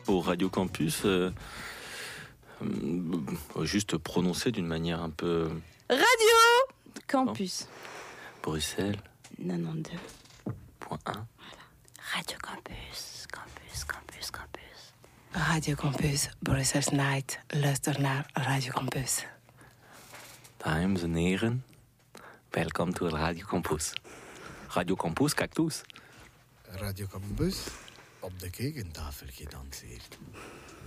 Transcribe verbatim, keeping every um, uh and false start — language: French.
pour Radio Campus, euh, euh, juste prononcer d'une manière un peu... Radio Campus. Bruxelles. quatre-vingt-douze. Point un. Voilà. Radio Campus, Campus, Campus, Campus. Radio Campus, Brussels Night. Luister naar Radio Campus. Dames en heren, welkom to Radio Campus. Radio Campus, cactus. Radio Campus, op de kekentafel gedanseerd.